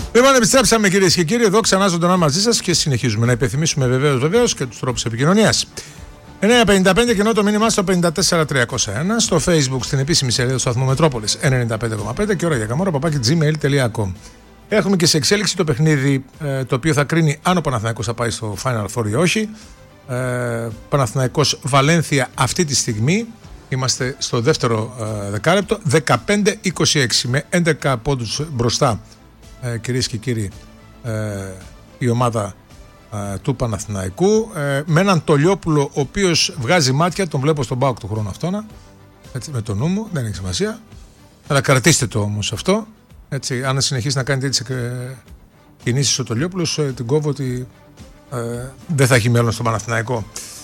Λοιπόν, επιστρέψαμε κυρίες και κύριοι εδώ ξανά ζωντανά μαζί σας και συνεχίζουμε να υπενθυμίσουμε βεβαίως και τους τρόπους επικοινωνίας. 9.55 κοινό το μήνυμά στο 54301, στο Facebook στην επίσημη σελίδα του σταθμού Μετρόπολης 95,5 και ώρα για καμόρα /gmail.com. Έχουμε και σε εξέλιξη το παιχνίδι το οποίο θα κρίνει αν ο Παναθηναϊκός θα πάει στο Final Four ή όχι. Παναθηναϊκός Βαλένθια αυτή τη στιγμή. Είμαστε στο δεύτερο δεκάλεπτο, 15-26 με 11 πόντους μπροστά, κυρίες και κύριοι, η ομάδα του Παναθηναϊκού, με έναν Τολιόπουλο ο οποίος βγάζει μάτια, τον βλέπω στον ΠΑΟΚ του χρόνου αυτόνα, έτσι, με το νου μου, δεν έχει σημασία, αλλά κρατήστε το όμως αυτό, έτσι, αν συνεχίσει να κάνει έτσι κινήσεις ο Τολιόπουλος, την κόβω ότι δεν θα έχει μέλλον στον Παναθηναϊκό.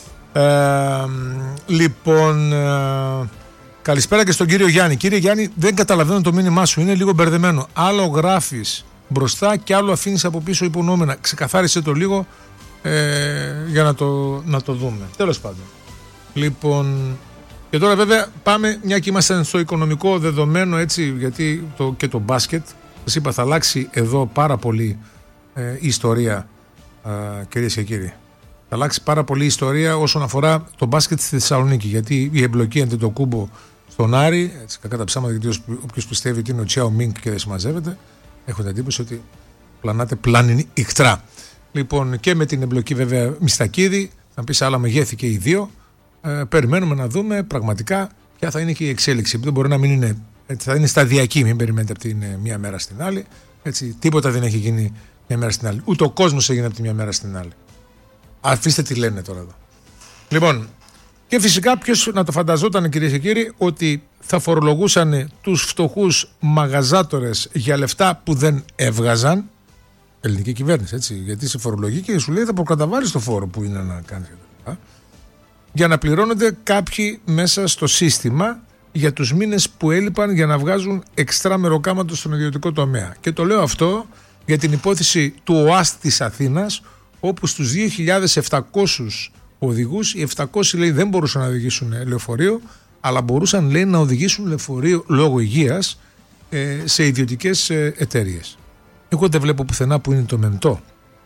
Λοιπόν, καλησπέρα και στον κύριο Γιάννη. Κύριε Γιάννη, δεν καταλαβαίνω το μήνυμά σου, είναι λίγο μπερδεμένο. Άλλο γράφεις μπροστά και άλλο αφήνεις από πίσω υπονοούμενα. Ξεκαθάρισε το λίγο για να το δούμε. Τέλος πάντων. Λοιπόν, και τώρα βέβαια πάμε, μια και είμαστε στο οικονομικό δεδομένο, έτσι, γιατί και το μπάσκετ, σας είπα, θα αλλάξει εδώ πάρα πολύ η ιστορία, κυρίες και κύριοι. Θα αλλάξει πάρα πολύ η ιστορία όσον αφορά το μπάσκετ στη Θεσσαλονίκη. Γιατί η εμπλοκή Αντετοκούμπο στον Άρη, έτσι, κακά τα ψάματα, γιατί όποιος πιστεύει ότι είναι ο Τσιάο Μίνκ και δεν συμμαζεύεται, έχω την εντύπωση ότι πλάνει ηχτρά. Λοιπόν, και με την εμπλοκή βέβαια Μιστακίδη, θα πεις άλλα μεγέθη και οι δύο. Περιμένουμε να δούμε πραγματικά ποια θα είναι και η εξέλιξη. Δεν μπορεί να μην είναι, έτσι, θα είναι σταδιακή, μην περιμένετε από την μία μέρα στην άλλη. Έτσι, τίποτα δεν έχει γίνει μια μέρα στην άλλη. Ούτε ο κόσμος έγινε από τη μία μέρα στην άλλη. Αφήστε τι λένε τώρα εδώ. Λοιπόν, και φυσικά ποιος να το φανταζόταν, κυρίες και κύριοι, ότι θα φορολογούσαν τους φτωχούς μαγαζάτορες για λεφτά που δεν έβγαζαν. Ελληνική κυβέρνηση, έτσι. Γιατί σε φορολογεί και σου λέει θα προκαταβάλεις το φόρο που είναι να κάνεις. Για να πληρώνονται κάποιοι μέσα στο σύστημα για τους μήνες που έλειπαν για να βγάζουν εξτρά μεροκάματο στον ιδιωτικό τομέα. Και το λέω αυτό για την υπόθεση του ΟΑΣ της Αθήνας, όπου στους 2.700 οδηγούς, οι 700 λέει δεν μπορούσαν να οδηγήσουν λεωφορείο, αλλά μπορούσαν, λέει, να οδηγήσουν λεωφορείο λόγω υγείας σε ιδιωτικές εταιρείες. Εγώ δεν βλέπω πουθενά που είναι το μεμτό.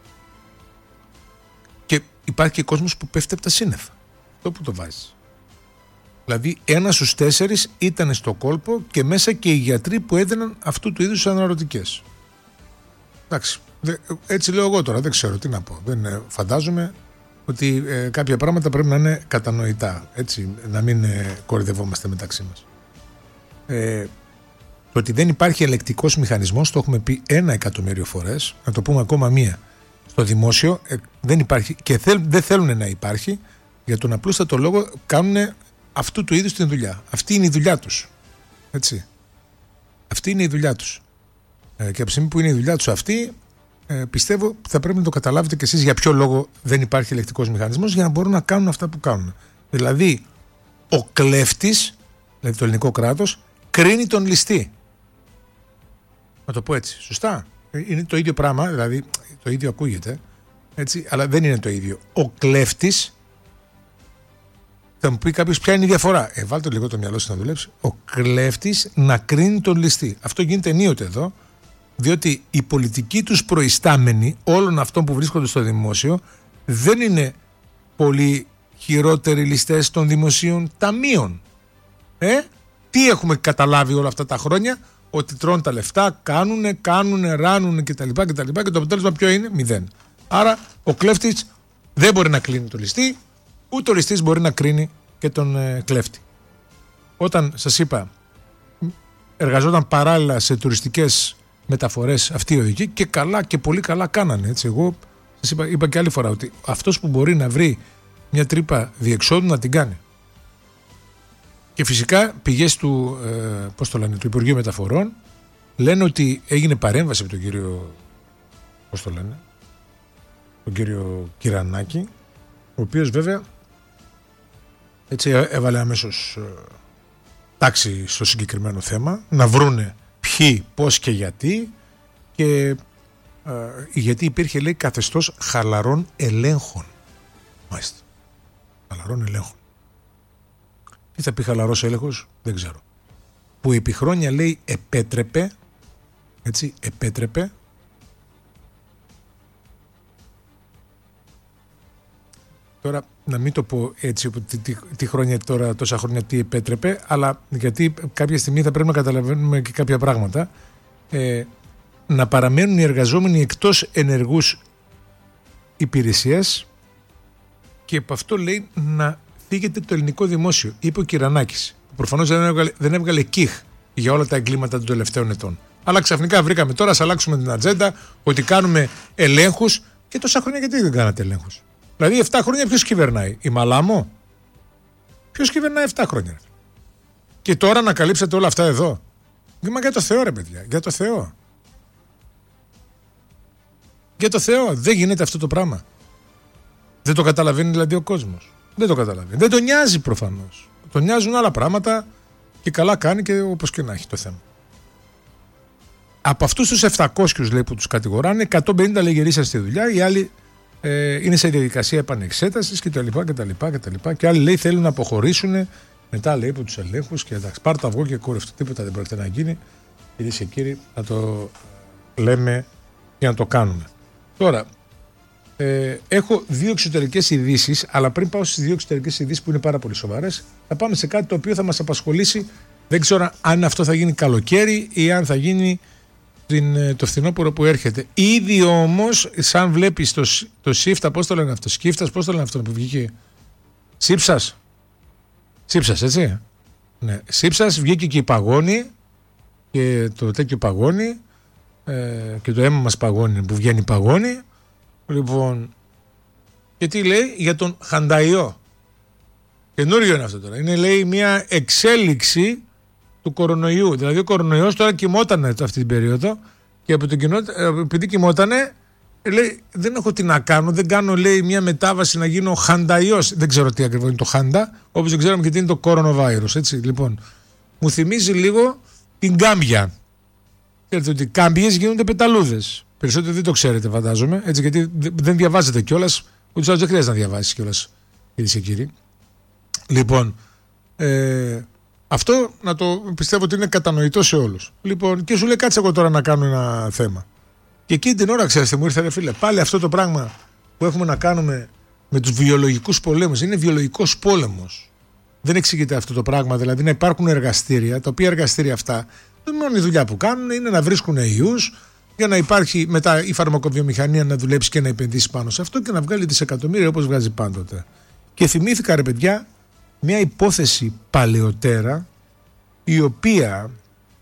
Και υπάρχει και κόσμος που πέφτει από τα σύννεφα. Αυτό που το βάζεις. Δηλαδή 1 στους 4 ήταν στο κόλπο και μέσα και οι γιατροί που έδιναν αυτού του είδους αναρωτικές. Εντάξει. Έτσι λέω εγώ τώρα, δεν ξέρω τι να πω. Δεν φαντάζομαι ότι κάποια πράγματα πρέπει να είναι κατανοητά. Έτσι, να μην κορυδευόμαστε μεταξύ μας. Το ότι δεν υπάρχει ελεκτικός μηχανισμός, το έχουμε πει 1 εκατομμύριο φορές, να το πούμε ακόμα μία. Στο δημόσιο δεν υπάρχει και δεν θέλουν να υπάρχει, για τον απλούστατο λόγο κάνουν αυτού του είδους την δουλειά. Αυτή είναι η δουλειά τους. Έτσι. Αυτή είναι η δουλειά τους. Και από τη στιγμή που είναι η δουλειά τους αυτή, πιστεύω θα πρέπει να το καταλάβετε κι εσείς για ποιο λόγο δεν υπάρχει ελεκτικός μηχανισμός, για να μπορούν να κάνουν αυτά που κάνουν. Δηλαδή, ο κλέφτης, δηλαδή το ελληνικό κράτος, κρίνει τον ληστή. Να το πω έτσι, σωστά. Είναι το ίδιο πράγμα, δηλαδή το ίδιο ακούγεται, έτσι, αλλά δεν είναι το ίδιο. Ο κλέφτης, θα μου πει κάποιος ποια είναι η διαφορά. Βάλτε λίγο το μυαλό σας να δουλέψει. Ο κλέφτης να κρίνει τον ληστή. Αυτό γίνεται ενίοτε εδώ, διότι οι πολιτικοί τους προϊστάμενοι όλων αυτών που βρίσκονται στο δημόσιο δεν είναι πολύ χειρότεροι ληστές των δημοσίων ταμείων. Τι έχουμε καταλάβει όλα αυτά τα χρόνια? Ότι τρώνε τα λεφτά, κάνουνε, ράνουν κτλ. Και το αποτέλεσμα ποιο είναι? 0. Άρα ο κλέφτης δεν μπορεί να κρίνει τον ληστή, ούτε ο ληστής μπορεί να κρίνει και τον κλέφτη. Όταν σας είπα εργαζόταν παράλληλα σε τουριστικές μεταφορές αυτοί οι οδηγοί και καλά και πολύ καλά κάνανε. Έτσι. Εγώ σας είπα και άλλη φορά ότι αυτός που μπορεί να βρει μια τρύπα διεξόδου να την κάνει. Και φυσικά πηγές του, του Υπουργείου Μεταφορών λένε ότι έγινε παρέμβαση από τον κύριο, τον κύριο Κυρανάκη, ο οποίος βέβαια έτσι έβαλε αμέσως τάξη στο συγκεκριμένο θέμα, να βρούνε ποιοι, πώς και γιατί, και γιατί υπήρχε, λέει, καθεστώς χαλαρών ελέγχων. Μάλιστα. Χαλαρών ελέγχων. Τι θα πει χαλαρός έλεγχος? Δεν ξέρω. Που επί χρόνια, λέει, επέτρεπε τώρα να μην το πω έτσι τι χρόνια τώρα, τόσα χρόνια τι επέτρεπε, αλλά γιατί κάποια στιγμή θα πρέπει να καταλαβαίνουμε και κάποια πράγματα. Να παραμένουν οι εργαζόμενοι εκτός ενεργούς υπηρεσίας, και από αυτό λέει να φύγεται το ελληνικό δημόσιο, είπε ο Κυρανάκης. Προφανώς δεν έβγαλε κιχ για όλα τα εγκλήματα των τελευταίων ετών. Αλλά ξαφνικά βρήκαμε τώρα, ας αλλάξουμε την ατζέντα, ότι κάνουμε ελέγχους. Και τόσα χρόνια γιατί δεν κάνατε ελέγχους? Δηλαδή 7 χρόνια ποιος κυβερνάει? Η Μαλάμο? Ποιος κυβερνάει 7 χρόνια? Και τώρα να καλύψετε όλα αυτά εδώ? Μα για το Θεό ρε παιδιά, για το Θεό. Για το Θεό, δεν γίνεται αυτό το πράγμα. Δεν το καταλαβαίνει δηλαδή ο κόσμος. Δεν το καταλαβαίνει. Δεν τον νοιάζει προφανώς. Τον νοιάζουν άλλα πράγματα και καλά κάνει, και όπως και να έχει το θέμα. Από αυτούς τους 700 λέει που τους κατηγοράνε, 150 λέει γυρίσαν στη δουλειά, οι άλλοι είναι σε διαδικασία επανεξέτασης κτλ. Και άλλοι λέει θέλουν να αποχωρήσουν μετά λέει από τους ελέγχους, και εντάξει, πάρ' το αυγό και κούρευτο. Τίποτα δεν πρόκειται να γίνει. Κυρίες και κύριοι, να το λέμε για να το κάνουμε. Τώρα, έχω 2 εξωτερικές ειδήσεις, αλλά πριν πάω στις 2 εξωτερικές ειδήσεις που είναι πάρα πολύ σοβαρές, θα πάμε σε κάτι το οποίο θα μας απασχολήσει. Δεν ξέρω αν αυτό θα γίνει καλοκαίρι ή αν θα γίνει το φθινόπωρο που έρχεται. Ήδη όμως, σαν βλέπεις το ΣΥΦΤΑ, πώς το λένε αυτό, Σκύφτας, πώς το λένε αυτό που βγήκε, Σύψας, έτσι. Ναι, Σύψας, βγήκε και η παγόνη και το τέτοιο παγόνη και το αίμα μας παγώνει που βγαίνει παγόνη. Λοιπόν, και τι λέει για τον Χανταϊό? Καινούριο είναι αυτό τώρα. Είναι λέει μια εξέλιξη του κορονοϊού. Δηλαδή ο κορονοϊός τώρα κοιμότανε αυτή την περίοδο, και από επειδή κοιμότανε λέει δεν έχω τι να κάνω, δεν κάνω λέει μια μετάβαση να γίνω Χανταϊός. Δεν ξέρω τι ακριβώς είναι το Χάντα, όπως δεν ξέραμε και τι είναι το coronavirus, έτσι. Λοιπόν, μου θυμίζει λίγο την κάμπια. Ξέρετε ότι οι κάμπιες γίνονται πεταλούδες. Περισσότερο δεν το ξέρετε φαντάζομαι, έτσι, γιατί δεν διαβάζετε κιόλας, ούτε δεν χρειάζεται να διαβάσεις κιόλας, κυρίες και κύριοι. Λοιπόν, αυτό να το πιστεύω ότι είναι κατανοητό σε όλους. Λοιπόν, και σου λέει κάτσε εγώ τώρα να κάνω ένα θέμα. Και εκείνη την ώρα, ξέρετε, μου ήρθε ρε φίλε, πάλι αυτό το πράγμα που έχουμε να κάνουμε με τους βιολογικούς πολέμους. Είναι βιολογικός πόλεμος. Δεν εξηγείται αυτό το πράγμα, δηλαδή να υπάρχουν εργαστήρια, τα οποία εργαστήρια αυτά, η μόνη δουλειά που κάνουν είναι να βρίσκουν ιούς, για να υπάρχει μετά η φαρμακοβιομηχανία να δουλέψει και να επενδύσει πάνω σε αυτό και να βγάλει δισεκατομμύρια όπως βγάζει πάντοτε. Και θυμήθηκα ρε παιδιά μια υπόθεση παλαιότερα, η οποία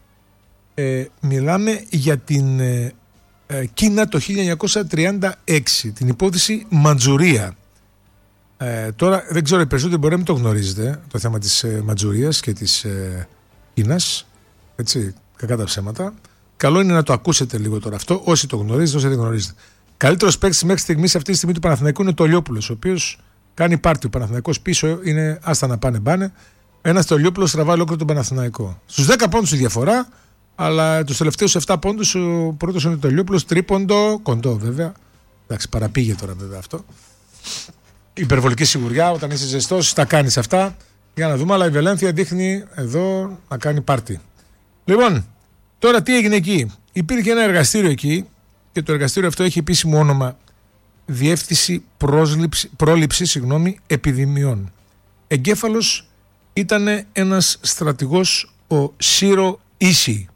μιλάμε για την Κίνα το 1936, την υπόθεση Μαντζουρία. Τώρα δεν ξέρω, οι περισσότεροι μπορεί να μην το γνωρίζετε το θέμα της Μαντζουρίας και της Κίνας, έτσι, κακά τα ψέματα. Καλό είναι να το ακούσετε λίγο τώρα αυτό, όσοι το γνωρίζετε, όσοι δεν γνωρίζετε. Καλύτερος παίκτης μέχρι στιγμής αυτή τη στιγμή του Παναθηναϊκού είναι ο Τολιόπουλος, ο οποίος κάνει πάρτι. Ο Παναθηναϊκός πίσω είναι άστα να πάνε. Ένας Τολιόπουλος τραβάει ολόκληρο τον Παναθηναϊκό. Στους 10 πόντους η διαφορά, αλλά τους τελευταίους 7 πόντους ο πρώτος είναι ο Τολιόπουλος, τρίποντο, κοντό βέβαια. Εντάξει, παραπήγε τώρα βέβαια αυτό. Υπερβολική σιγουριά, όταν είσαι ζεστός, τα κάνεις αυτά. Για να δούμε, αλλά η Βελένθια δείχνει εδώ να κάνει πάρτι. Λοιπόν, τώρα τι έγινε εκεί? Υπήρχε ένα εργαστήριο εκεί, και το εργαστήριο αυτό έχει επίσημο όνομα Διεύθυνση Πρόληψης Επιδημιών. Εγκέφαλος ήταν ένας στρατηγός, ο Σύρο Ίσι.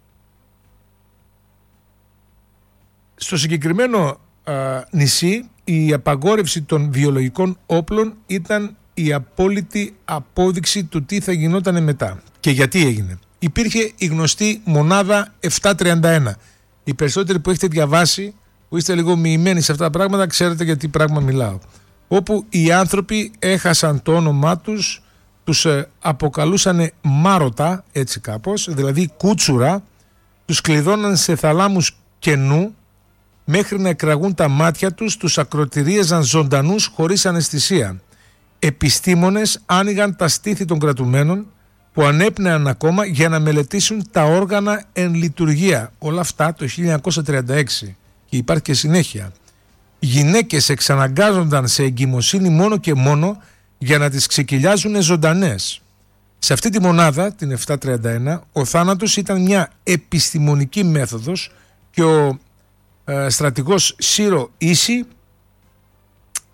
Στο συγκεκριμένο νησί η απαγόρευση των βιολογικών όπλων ήταν η απόλυτη απόδειξη του τι θα γινόταν μετά. Και γιατί έγινε? Υπήρχε η γνωστή μονάδα 731. Οι περισσότεροι που έχετε διαβάσει, που είστε λίγο μοιημένοι σε αυτά τα πράγματα, ξέρετε για τι πράγμα μιλάω. Όπου οι άνθρωποι έχασαν το όνομά τους, τους αποκαλούσαν μάρωτα, έτσι κάπως, δηλαδή κούτσουρα, τους κλειδώναν σε θαλάμους κενού μέχρι να εκραγούν τα μάτια τους, τους ακροτηρίαζαν ζωντανούς χωρίς αναισθησία. Επιστήμονες άνοιγαν τα στήθη των κρατουμένων που ανέπνεαν ακόμα για να μελετήσουν τα όργανα εν λειτουργία. Όλα αυτά το 1936, και υπάρχει και συνέχεια. Γυναίκες εξαναγκάζονταν σε εγκυμοσύνη μόνο και μόνο για να τις ξεκυλιάζουν ζωντανές. Σε αυτή τη μονάδα, την 731, ο θάνατος ήταν μια επιστημονική μέθοδος, και ο στρατηγός Σύρο Ίσι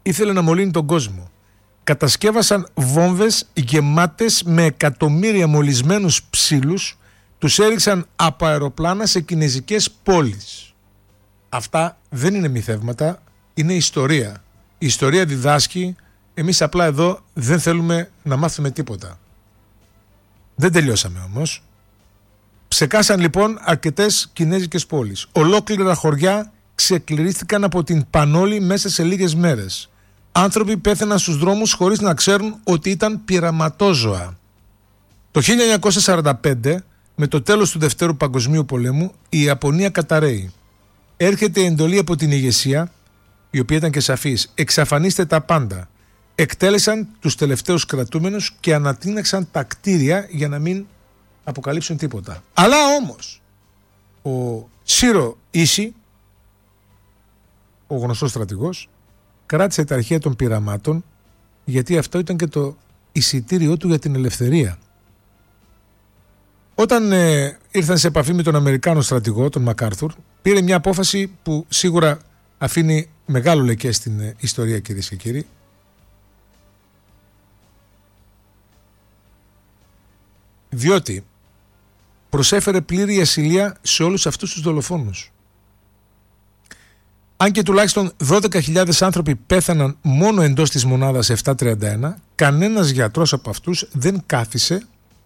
ήθελε να μολύνει τον κόσμο. Κατασκεύασαν βόμβες γεμάτες με εκατομμύρια μολυσμένους ψήλους, τους έριξαν από αεροπλάνα σε κινεζικές πόλεις. Αυτά δεν είναι μυθεύματα, είναι ιστορία. Η ιστορία διδάσκει, εμείς απλά εδώ δεν θέλουμε να μάθουμε τίποτα. Δεν τελειώσαμε όμως. Ψεκάσαν λοιπόν αρκετές κινέζικες πόλεις. Ολόκληρα χωριά ξεκληρίστηκαν από την πανόλη μέσα σε λίγες μέρες. Άνθρωποι πέθαιναν στους δρόμους χωρίς να ξέρουν ότι ήταν πειραματόζωα. Το 1945, με το τέλος του Δευτέρου Παγκοσμίου Πολέμου, η Ιαπωνία καταρρέει. Έρχεται η εντολή από την ηγεσία, η οποία ήταν και σαφής: εξαφανίστε τα πάντα. Εκτέλεσαν τους τελευταίους κρατούμενους και ανατείναξαν τα κτίρια για να μην αποκαλύψουν τίποτα. Αλλά όμως ο Σίρο Ίσι, ο γνωστός στρατηγός, κράτησε τα αρχεία των πειραμάτων, γιατί αυτό ήταν και το εισιτήριό του για την ελευθερία. Όταν ήρθαν σε επαφή με τον Αμερικάνο στρατηγό, τον Μακάρθουρ, πήρε μια απόφαση που σίγουρα αφήνει μεγάλο λεκέ στην ιστορία, κυρίες και κύριοι. Διότι προσέφερε πλήρη ασυλία σε όλους αυτούς τους δολοφόνους. Αν και τουλάχιστον 12.000 άνθρωποι πέθαναν μόνο εντός της μονάδας 731, κανένας γιατρός από αυτούς δεν κάθισε,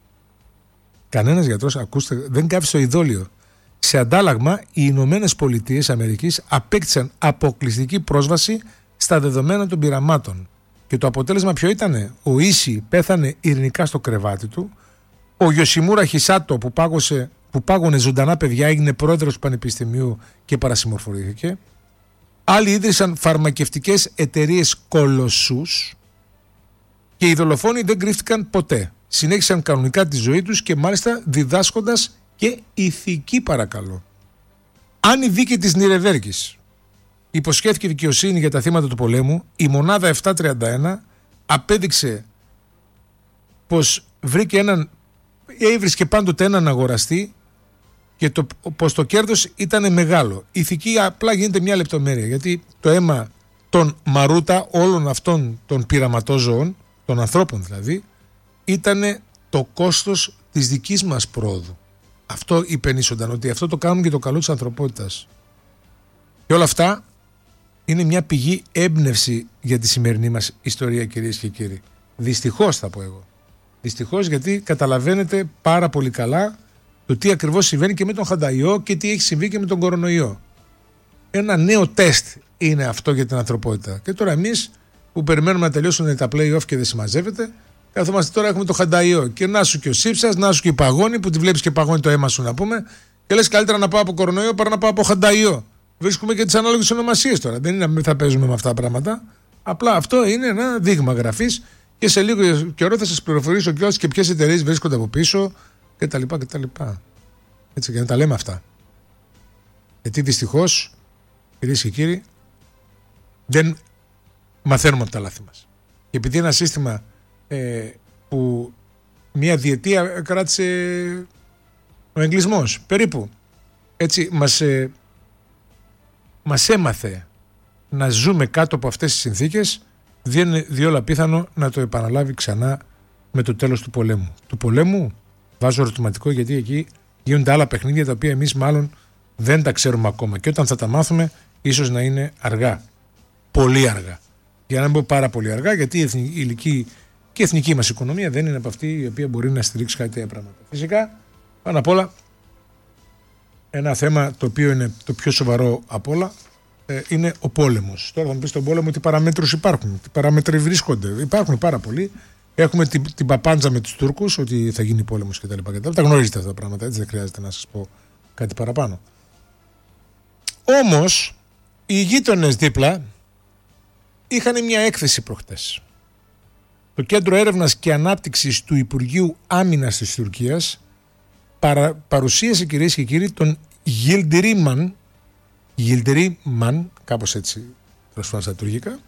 δεν κάθισε το ειδόλιο. Σε αντάλλαγμα, οι Ηνωμένες Πολιτείες Αμερικής απέκτησαν αποκλειστική πρόσβαση στα δεδομένα των πειραμάτων. Και το αποτέλεσμα ποιο ήτανε? Ο Ίσι πέθανε ειρηνικά στο κρεβάτι του, ο Γιοσιμούρα Χισάτο που πάγωνε ζωντανά παιδιά έγινε πρόεδρος του Πανεπιστημίου και παρασημοφορήθηκε. Άλλοι ίδρυσαν φαρμακευτικές εταιρείες κολοσσούς και οι δολοφόνοι δεν κρύφτηκαν ποτέ. Συνέχισαν κανονικά τη ζωή τους και μάλιστα διδάσκοντας και ηθική, παρακαλώ. Αν η δίκη της Νιρεβέργης υποσχέθηκε δικαιοσύνη για τα θύματα του πολέμου, η μονάδα 731 απέδειξε πως έβρισκε πάντοτε έναν αγοραστή και πως το κέρδος ήταν μεγάλο. Η ηθική απλά γίνεται μια λεπτομέρεια, γιατί το αίμα των Μαρούτα, όλων αυτών των πειραματόζωων, των ανθρώπων δηλαδή, ήταν το κόστος της δικής μας πρόοδου. Αυτό υπενήσονταν, ότι αυτό το κάνουν για το καλό της ανθρωπότητας. Και όλα αυτά είναι μια πηγή έμπνευση για τη σημερινή μας ιστορία, κυρίες και κύριοι. Δυστυχώς θα πω εγώ. Δυστυχώς, γιατί καταλαβαίνετε πάρα πολύ καλά το τι ακριβώς συμβαίνει και με τον Χανταϊό και τι έχει συμβεί και με τον κορονοϊό. Ένα νέο τεστ είναι αυτό για την ανθρωπότητα. Και τώρα εμείς που περιμένουμε να τελειώσουν τα play-off και δεν συμμαζεύεται, καθόμαστε τώρα, έχουμε το Χανταϊό. Και να σου και ο Σύψας, να σου και η παγώνη, που τη βλέπεις και παγώνει το αίμα σου, να πούμε, και λες καλύτερα να πάω από κορονοϊό παρά να πάω από Χανταϊό. Βρίσκουμε και τις ανάλογες ονομασίες τώρα. Δεν είναι να θα παίζουμε με αυτά τα πράγματα. Απλά αυτό είναι ένα δείγμα γραφής και σε λίγο καιρό θα σας πληροφορήσω κιόλας και ποιες εταιρείες βρίσκονται από πίσω κτλ. Έτσι, για να τα λέμε αυτά. Γιατί δυστυχώς, κυρίες και κύριοι, δεν μαθαίνουμε από τα λάθη μας. Και επειδή ένα σύστημα που μια διετία κράτησε ο εγκλισμός περίπου, έτσι μας έμαθε να ζούμε κάτω από αυτές τις συνθήκες, δεν είναι διόλα πιθανό να το επαναλάβει ξανά με το τέλος του πολέμου. Του πολέμου βάζω ερωτηματικό, γιατί εκεί γίνονται άλλα παιχνίδια τα οποία εμείς μάλλον δεν τα ξέρουμε ακόμα, και όταν θα τα μάθουμε ίσως να είναι αργά, πολύ αργά, για να μην πω πάρα πολύ αργά, γιατί η εθνική μας οικονομία δεν είναι από αυτή η οποία μπορεί να στηρίξει κάτι τέτοια πράγματα. Φυσικά, πάνω απ' όλα, ένα θέμα το οποίο είναι το πιο σοβαρό απ' όλα είναι ο πόλεμος. Τώρα θα μου πεις στον πόλεμο τι παραμέτρους υπάρχουν, τι παράμετροι βρίσκονται. Υπάρχουν πάρα πολλοί. Έχουμε την παπάντζα με τους Τούρκους ότι θα γίνει πόλεμος κτλ. Τα γνωρίζετε αυτά τα πράγματα, έτσι, δεν χρειάζεται να σας πω κάτι παραπάνω. Όμως, οι γείτονες δίπλα είχαν μια έκθεση προχτές. Το Κέντρο Έρευνας και Ανάπτυξης του Υπουργείου Άμυνας της Τουρκίας παρουσίασε, κυρίες και κύριοι, τον Γιλντιρίμαν, κάπως έτσι προσφέρω στα τουρκικά,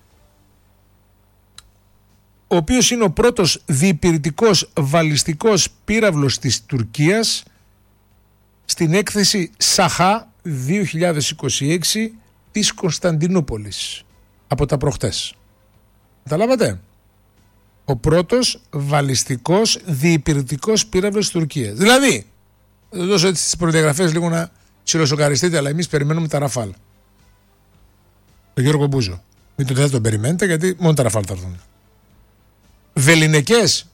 ο οποίος είναι ο πρώτος διυπηρετικός βαλιστικός πύραυλος της Τουρκίας στην έκθεση Σαχά 2026 της Κωνσταντινούπολης. από τα προχτές. Καταλάβατε? Ο πρώτος βαλιστικός διυπηρετικός πύραυλος της Τουρκίας. Δηλαδή, θα δώσω έτσι τις προδιαγραφές λίγο να ψιλοσοκαριστείτε, αλλά εμείς περιμένουμε τα Ραφάλ. Τον Γιώργο Μπούζο. Μην δεν τον περιμένετε, γιατί μόνο τα Ραφάλ θα έρθουν. Βεληνικές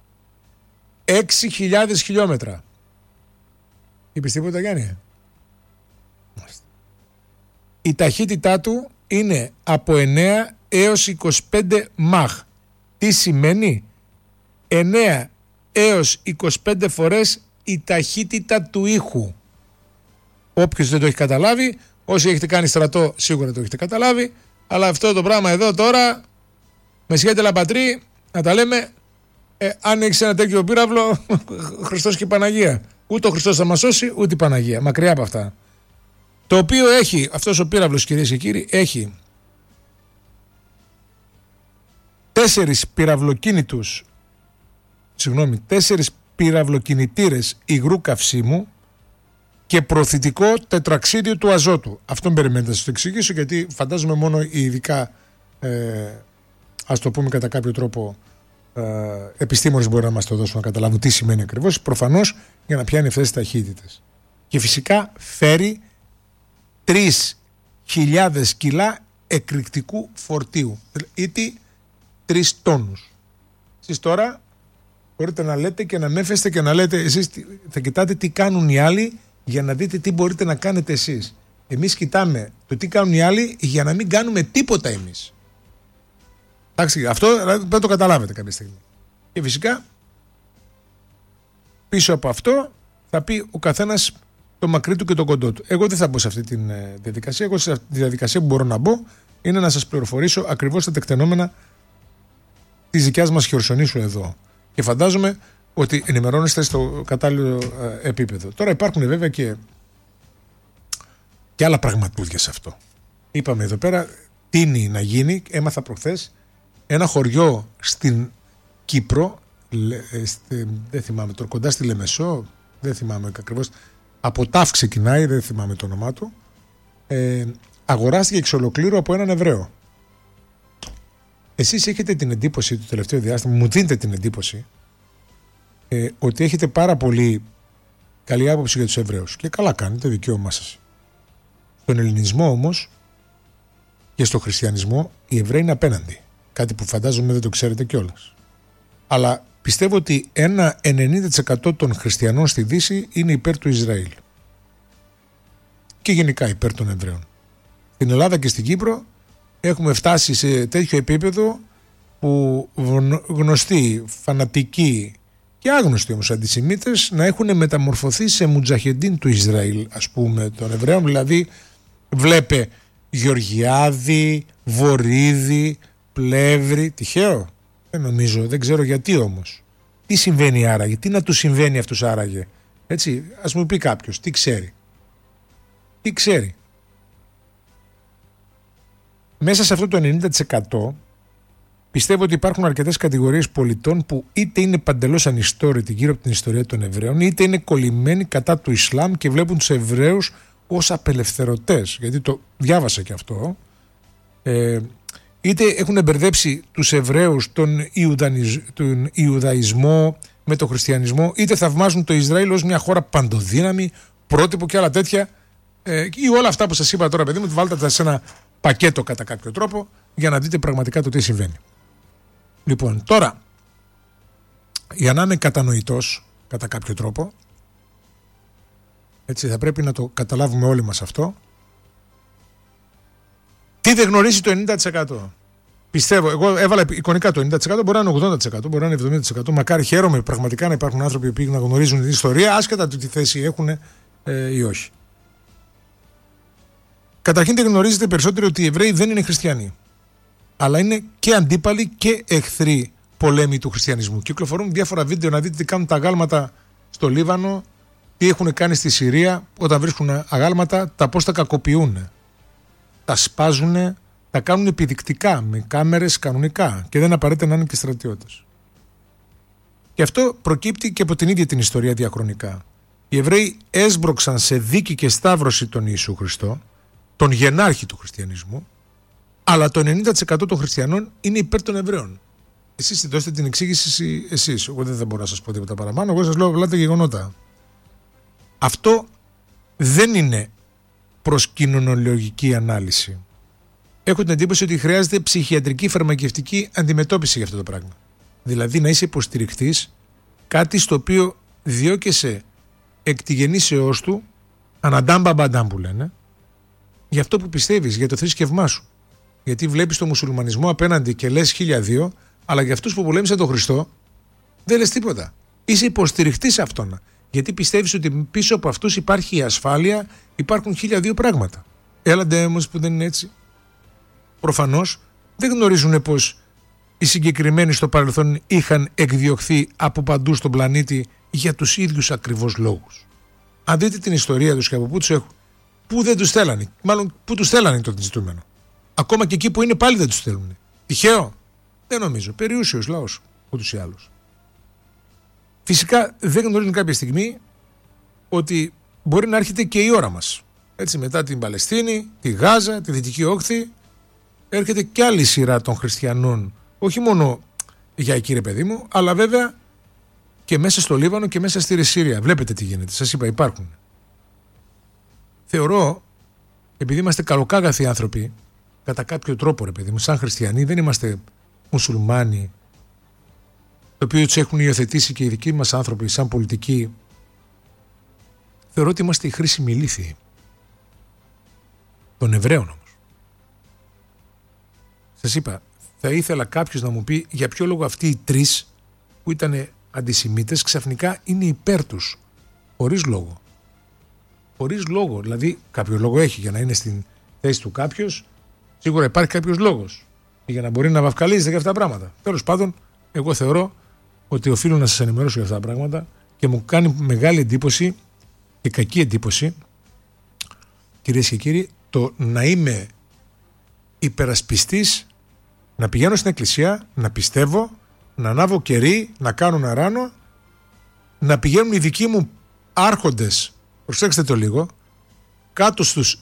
6.000 χιλιόμετρα. Είπες τίποτα, Γιάννη? Η ταχύτητά του είναι από 9 έως 25 μαχ. Τι σημαίνει? 9 έως 25 φορές η ταχύτητα του ήχου. Όποιος δεν το έχει καταλάβει, όσοι έχετε κάνει στρατό σίγουρα το έχετε καταλάβει, αλλά αυτό το πράγμα εδώ τώρα, με σχέτε λαμπατρί, να τα λέμε, αν έχεις ένα τέτοιο πύραυλο, Χριστός και η Παναγία. Ούτε ο Χριστός θα μας σώσει, ούτε η Παναγία. Μακριά από αυτά. Το οποίο έχει, αυτός ο πύραυλος, κυρίες και κύριοι, έχει 4 πυραυλοκινητήρες υγρού καυσίμου και προωθητικό τετραξίδιο του αζότου. Αυτόν περιμένετε να σας το εξηγήσω, γιατί φαντάζομαι μόνο οι ειδικά, ας το πούμε κατά κάποιο τρόπο, επιστήμονες μπορεί να μας το δώσουν να καταλάβουν τι σημαίνει ακριβώς, προφανώς για να πιάνει αυτές τις ταχύτητες. Και φυσικά φέρει 3.000 κιλά εκρηκτικού φορτίου, ή 3 τόνους. Εσείς τώρα μπορείτε να λέτε και να μέφεστε και να λέτε, εσείς θα κοιτάτε τι κάνουν οι άλλοι για να δείτε τι μπορείτε να κάνετε εσείς. Εμείς κοιτάμε το τι κάνουν οι άλλοι για να μην κάνουμε τίποτα εμείς. Εντάξει, αυτό πρέπει να το καταλάβετε κάποια στιγμή. Και φυσικά πίσω από αυτό θα πει ο καθένας το μακρύ του και το κοντό του. Εγώ δεν θα μπω σε αυτή τη διαδικασία. Εγώ σε αυτή τη διαδικασία που μπορώ να μπω είναι να σας πληροφορήσω ακριβώς τα τεκτενόμενα της δικιάς μας Χερσονήσου εδώ. Και φαντάζομαι ότι ενημερώνεστε στο κατάλληλο επίπεδο. Τώρα υπάρχουν βέβαια και άλλα πραγματούδια σε αυτό. Είπαμε εδώ πέρα τίνει να γίνει, έμαθα προχθές, ένα χωριό στην Κύπρο, δεν θυμάμαι τώρα, κοντά στη Λεμεσό, δεν θυμάμαι ακριβώς, από ΤΑΦ ξεκινάει, δεν θυμάμαι το όνομά του, αγοράστηκε εξ ολοκλήρου από έναν Εβραίο. Εσείς έχετε την εντύπωση το τελευταίο διάστημα, μου δίνετε την εντύπωση, ότι έχετε πάρα πολύ καλή άποψη για τους Εβραίους. Και καλά κάνετε, δικαίωμά σας. Στον ελληνισμό όμως και στο χριστιανισμό οι Εβραίοι είναι απέναντι. Κάτι που φαντάζομαι δεν το ξέρετε κιόλας. Αλλά πιστεύω ότι ένα 90% των χριστιανών στη Δύση είναι υπέρ του Ισραήλ. Και γενικά υπέρ των Εβραίων. Στην Ελλάδα και στην Κύπρο έχουμε φτάσει σε τέτοιο επίπεδο που γνωστοί, φανατικοί και άγνωστοι όμως αντισημίτες να έχουν μεταμορφωθεί σε μουτζαχεντίν του Ισραήλ, ας πούμε, των Εβραίων. Δηλαδή βλέπε Γεωργιάδη, Βορίδη, Πλεύρη. Τυχαίο? Δεν νομίζω, δεν ξέρω γιατί όμως. Τι συμβαίνει άραγε, τι να του συμβαίνει αυτούς άραγε? Έτσι, ας μου πει κάποιος, τι ξέρει? Τι ξέρει? Μέσα σε αυτό το 90% πιστεύω ότι υπάρχουν αρκετές κατηγορίες πολιτών που είτε είναι παντελώς ανιστόρητοι γύρω από την ιστορία των Εβραίων, είτε είναι κολλημένοι κατά του Ισλάμ και βλέπουν τους Εβραίους ως απελευθερωτές, γιατί το διάβασα και αυτό, είτε έχουν μπερδέψει τους Εβραίους τον Ιουδαϊσμό με τον Χριστιανισμό, είτε θαυμάζουν το Ισραήλ ως μια χώρα παντοδύναμη, πρότυπο και άλλα τέτοια, ή όλα αυτά που σας είπα τώρα, παιδί μου, βάλτε τα σε ένα πακέτο κατά κάποιο τρόπο για να δείτε πραγματικά το τι συμβαίνει. Λοιπόν, τώρα, για να είναι κατανοητός κατά κάποιο τρόπο, έτσι θα πρέπει να το καταλάβουμε όλοι μας αυτό, τι δεν γνωρίζει το 90%. Πιστεύω, εγώ έβαλα εικονικά το 90%, μπορεί να είναι 80%, μπορεί να είναι 70%. Μακάρι, χαίρομαι πραγματικά να υπάρχουν άνθρωποι που να γνωρίζουν την ιστορία, άσχετα του τι θέση έχουν ή όχι. Καταρχήν δεν γνωρίζετε περισσότερο ότι οι Εβραίοι δεν είναι χριστιανοί, αλλά είναι και αντίπαλοι και εχθροί πολέμοι του χριστιανισμού. Κυκλοφορούν διάφορα βίντεο να δείτε τι κάνουν τα αγάλματα στο Λίβανο, τι έχουν κάνει στη Συρία όταν βρίσκουν αγάλματα, τα πώς τα κακοποιούν. Τα σπάζουν, τα κάνουν επιδεικτικά με κάμερες κανονικά και δεν απαραίτητα να είναι και στρατιώτες. Και αυτό προκύπτει και από την ίδια την ιστορία διαχρονικά. Οι Εβραίοι έσμπρωξαν σε δίκη και σταύρωση τον Ιησού Χριστό, τον γενάρχη του χριστιανισμού, Αλλά το 90% των χριστιανών είναι υπέρ των Εβραίων. Εσείς δώστε την εξήγηση εσείς. Εγώ δεν θα μπορώ να σας πω τίποτα παραπάνω. Εγώ σας λέω απλά τα γεγονότα. Αυτό δεν είναι προς κοινωνιολογική ανάλυση. Έχω την εντύπωση ότι χρειάζεται ψυχιατρική φαρμακευτική αντιμετώπιση για αυτό το πράγμα. Δηλαδή να είσαι υποστηρικτής κάτι στο οποίο διώκεσαι εκ τη γεννήσεώς του, αναντάμπα μπαντάμ που λένε, για αυτό που πιστεύεις, για το θρήσκευμά σου. Γιατί βλέπεις τον μουσουλμανισμό απέναντι και λες 1002, αλλά για αυτούς που πολέμησαν τον Χριστό δεν λες τίποτα. Είσαι υποστηρικτής αυτόν. Γιατί πιστεύεις ότι πίσω από αυτούς υπάρχει η ασφάλεια, υπάρχουν 1002 πράγματα. Έλαντε όμως που δεν είναι έτσι. Προφανώς δεν γνωρίζουν πως οι συγκεκριμένοι στο παρελθόν είχαν εκδιωχθεί από παντού στον πλανήτη για τους ίδιους ακριβώς λόγους. Αν δείτε την ιστορία τους και από πού τους έχουν, πού δεν τους θέλανε, μάλλον πού τους θέλανε το ζητούμενο. Ακόμα και εκεί που είναι πάλι δεν τους θέλουν. Τυχαίο? Δεν νομίζω. Περιούσιος λαός ούτως ή άλλως. Φυσικά δεν γνωρίζουν κάποια στιγμή ότι μπορεί να έρχεται και η ώρα μας. Έτσι, μετά την Παλαιστίνη, τη Γάζα, τη Δυτική Όχθη, έρχεται και άλλη σειρά των χριστιανών, όχι μόνο για εκεί ρε παιδί μου, αλλά βέβαια και μέσα στο Λίβανο και μέσα στη Σύρια. Βλέπετε τι γίνεται, σας είπα, υπάρχουν. Θεωρώ, επειδή είμαστε καλοκάγαθοι άνθρωποι, κατά κάποιο τρόπο ρε παιδί μου, σαν χριστιανοί, δεν είμαστε μουσουλμάνοι, το οποίο τους έχουν υιοθετήσει και οι δικοί μας άνθρωποι σαν πολιτικοί, θεωρώ ότι είμαστε οι χρήσιμοι λύθοι των Εβραίων όμως. Σας είπα, θα ήθελα κάποιος να μου πει για ποιο λόγο αυτοί οι τρεις που ήταν αντισημίτες ξαφνικά είναι υπέρ τους, χωρίς λόγο. Χωρίς λόγο, δηλαδή κάποιο λόγο έχει για να είναι στην θέση του κάποιος, σίγουρα υπάρχει κάποιος λόγος για να μπορεί να βαφκαλίζεται για αυτά τα πράγματα. Τέλος πάντων, εγώ θεωρώ ότι οφείλω να σας ενημερώσω για αυτά τα πράγματα και μου κάνει μεγάλη εντύπωση και κακή εντύπωση, κυρίες και κύριοι, το να είμαι υπερασπιστής, να πηγαίνω στην εκκλησία, να πιστεύω, να ανάβω κερί, να κάνω να ράνω, να πηγαίνουν οι δικοί μου άρχοντες, προσέξτε το λίγο, κάτω στους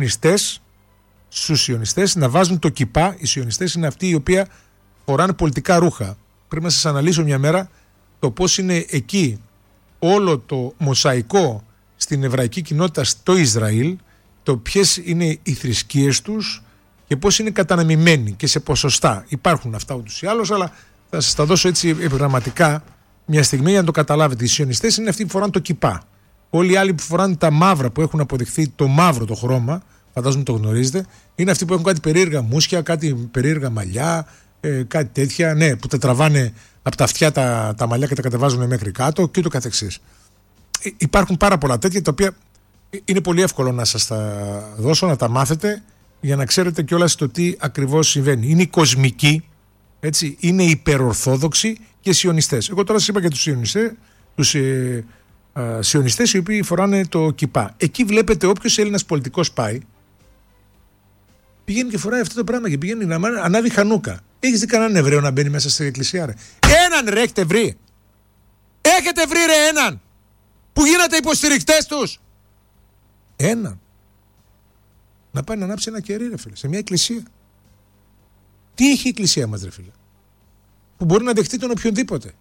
σιωνιστές, να βάζουν το κιπά. Οι σιωνιστές είναι αυτοί οι οποίοι φοράνε πολιτικά ρούχα. Πρέπει να σας αναλύσω μια μέρα το πώς είναι εκεί όλο το μοσαϊκό στην εβραϊκή κοινότητα στο Ισραήλ, το ποιες είναι οι θρησκείες τους και πώς είναι καταναμημένοι και σε ποσοστά. Υπάρχουν αυτά ούτως ή άλλως, αλλά θα σας τα δώσω έτσι επιγραμματικά μια στιγμή για να το καταλάβετε. Οι σιωνιστές είναι αυτοί που φοράνε το κιπά. Όλοι οι άλλοι που φοράνε τα μαύρα, που έχουν αποδειχθεί το μαύρο το χρώμα, φαντάζομαι το γνωρίζετε, είναι αυτοί που έχουν κάτι περίεργα μουσια, κάτι περίεργα μαλλιά, κάτι τέτοια, ναι, που τα τραβάνε από τα αυτιά τα μαλλιά και τα κατεβάζουν μέχρι κάτω και ούτω καθεξής. Υπάρχουν πάρα πολλά τέτοια, τα οποία είναι πολύ εύκολο να σας τα δώσω, να τα μάθετε, για να ξέρετε κιόλας το τι ακριβώς συμβαίνει. Είναι οι κοσμικοί, έτσι, είναι υπερορθόδοξοι και σιωνιστές. Εγώ τώρα σας είπα για τους σιωνιστές οι οποίοι φοράνε το κιπά. Εκεί βλέπετε όποιος Έλληνας πολιτικός πάει, πηγαίνει και φοράει αυτό το πράγμα και πηγαίνει να ανάβει χανούκα. Έχεις δει κανέναν Εβραίο να μπαίνει μέσα στην εκκλησία, ρε? Έναν ρε έχετε βρει? Έχετε βρει ρε έναν που γίνατε υποστηρικτές τους? Έναν να πάει να ανάψει ένα κερί, ρε φίλε, σε μια εκκλησία. Τι έχει η εκκλησία μας, ρε φίλε, που μπορεί να δεχτεί τον οποιονδήποτε?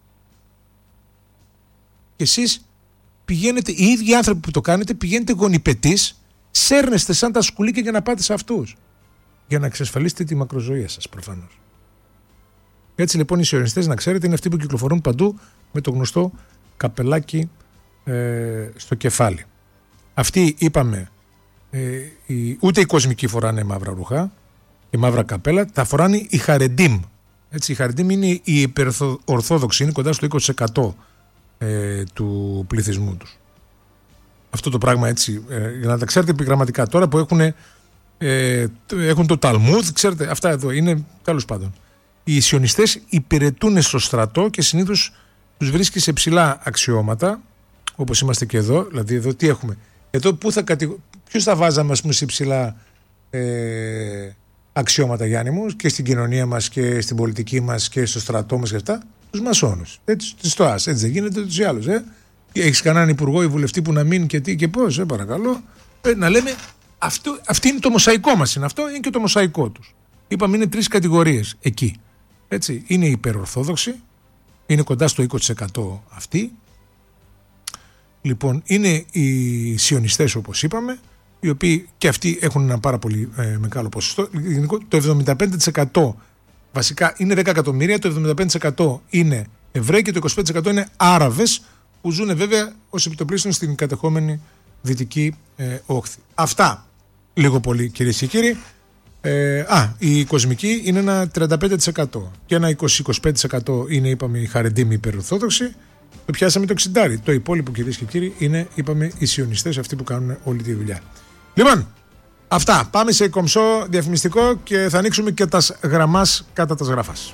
Και εσείς πηγαίνετε, οι ίδιοι άνθρωποι που το κάνετε, πηγαίνετε γονιπετής, σέρνεστε σαν τα σκουλίκια για να πάτε σε αυτούς, για να εξασφαλίσετε τη μακροζωία σας προφανώς. Έτσι λοιπόν οι σιωνιστές, να ξέρετε, είναι αυτοί που κυκλοφορούν παντού με το γνωστό καπελάκι στο κεφάλι. Αυτοί, είπαμε, ούτε οι κοσμικοί φοράνε μαύρα ρούχα και μαύρα καπέλα, τα φοράνε οι Χαρεντίμ. Έτσι, οι Χαρεντίμ είναι οι υπερορθόδοξοι, είναι κοντά στο 20% του πληθυσμού τους. Αυτό το πράγμα, έτσι, για να τα ξέρετε επιγραμματικά, τώρα που έχουν το Ταλμούδ, ξέρετε, αυτά εδώ είναι, τέλος πάντων. Οι σιωνιστές υπηρετούν στο στρατό και συνήθως τους βρίσκει σε ψηλά αξιώματα, όπως είμαστε και εδώ. Δηλαδή εδώ τι έχουμε? Εδώ ποιους θα βάζαμε, ας πούμε, σε ψηλά αξιώματα, Γιάννη μου, και στην κοινωνία μας και στην πολιτική μας και στο στρατό μας και αυτά? Τους μασόνους. Έτσι δεν γίνεται τους ή άλλους. Έχεις κανέναν υπουργό ή βουλευτή που να μείνει και τι και πώς, παρακαλώ. Να λέμε Αυτή είναι το μοσαϊκό μας. Αυτό είναι και το μοσαϊκό τους. Είπαμε είναι 3 κατηγορίες εκεί. Έτσι, είναι οι υπερορθόδοξοι, είναι κοντά στο 20% αυτοί. Λοιπόν, είναι οι σιωνιστές όπως είπαμε, οι οποίοι και αυτοί έχουν ένα πάρα πολύ μεγάλο ποσοστό. Το 75% βασικά είναι 10 εκατομμύρια, το 75% είναι Εβραίοι και το 25% είναι Άραβες που ζουν βέβαια ως επιτοπλίστων στην κατεχόμενη Δυτική Όχθη. Αυτά λίγο πολύ κυρίες και κύριοι. Η κοσμική είναι ένα 35% και ένα 20-25% είναι είπαμε οι Χαρεντίμοι υπερορθόδοξοι. Το πιάσαμε το 60%. Το υπόλοιπο κυρίες και κύριοι είναι είπαμε οι σιωνιστές, αυτοί που κάνουν όλη τη δουλειά. Λοιπόν, αυτά. Πάμε σε κομψό διαφημιστικό και θα ανοίξουμε και τα γραμμάς κατά τα γραφάς.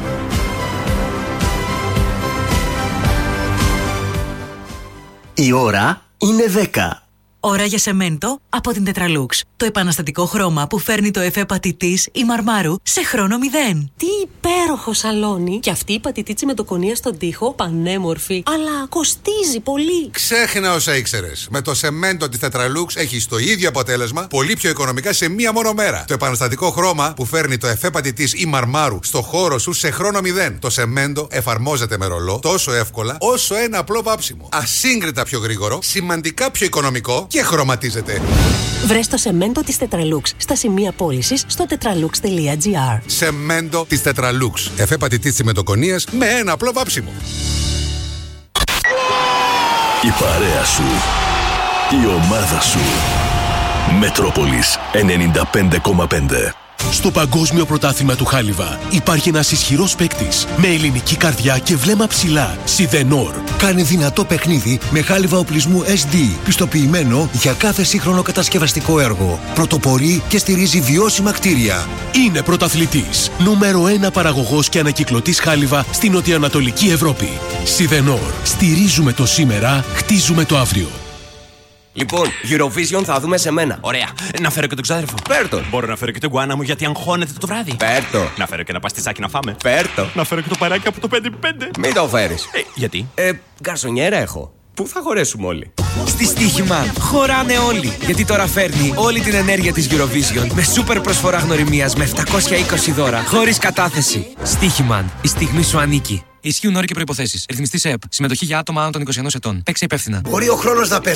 Η ώρα είναι 10. Ώρα για σεμέντο από την Τετραλούξ. Το επαναστατικό χρώμα που φέρνει το εφέ πατητής ή μαρμάρου σε χρόνο 0. Τι υπέροχο σαλόνι! Και αυτή η πατητίτσι με το κονία στον τοίχο, πανέμορφη. Αλλά κοστίζει πολύ. Ξέχνα όσα ήξερες. Με το σεμέντο της Τετραλούξ έχεις το ίδιο αποτέλεσμα, πολύ πιο οικονομικά σε μία μόνο μέρα. Το επαναστατικό χρώμα που φέρνει το εφέ πατητής ή μαρμάρου στο χώρο σου σε χρόνο 0. Το σεμέντο εφαρμόζεται με ρολό τόσο εύκολα όσο ένα απλό βάψιμο. Ασύγκριτα πιο γρήγορο, σημαντικά πιο οικονομικό και χρωματίζεται. Βρες το σεμέντο της Τετραλούξ στα σημεία πώλησης στο tetralux.gr. Σεμέντο της Τετραλούξ. Εφέ πατητής τσιμεντοκονίας με ένα απλό βάψιμο. Η παρέα σου. Η ομάδα σου. Μετρόπολης 95,5. Στο Παγκόσμιο Πρωτάθλημα του Χάλιβα υπάρχει ένας ισχυρός παίκτης με ελληνική καρδιά και βλέμμα ψηλά. Σιδενόρ. Κάνει δυνατό παιχνίδι με χάλιβα οπλισμού SD, πιστοποιημένο για κάθε σύγχρονο κατασκευαστικό έργο. Πρωτοπορεί και στηρίζει βιώσιμα κτίρια. Είναι πρωταθλητής. Νούμερο 1 παραγωγός και ανακυκλωτής χάλιβα στην νοτιοανατολική Ευρώπη. Σιδενόρ. Στηρίζουμε το σήμερα, χτίζουμε το αύριο. Λοιπόν, Eurovision θα δούμε σε μένα. Ωραία. Να φέρω και τον ξάδερφο. Φέρτον. Μπορώ να φέρω και τον γκουάνα μου γιατί αγχώνεται το βράδυ. Φέρτο. Να φέρω και ένα παστιτσάκι να φάμε. Φέρτο. Να φέρω και το παράκι από το 5x5. Μην το φέρεις. Γιατί? Γκαρσονιέρα έχω. Πού θα χωρέσουμε όλοι? Στη Στοίχημα χωράνε όλοι. Γιατί τώρα φέρνει όλη την ενέργεια της Eurovision με σούπερ προσφορά γνωριμίας με 720 δώρα χωρίς κατάθεση. Στοίχημαν. Η στιγμή σου ανήκει. Ισχύουν όροι και προϋποθέσεις. Ρυθμιστής ΕΕΠ. Συμμετοχή για άτομα άνω των 21 ετών. Παίξε υπεύθυνα. Μπορεί ο χρόνος να